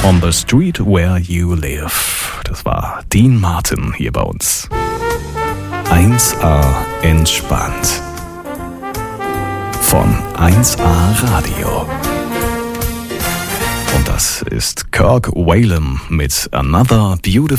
On the Street Where You Live. Das war Dean Martin hier bei uns. 1A entspannt. Von 1A Radio. Und das ist Kirk Whalum mit Another Beautiful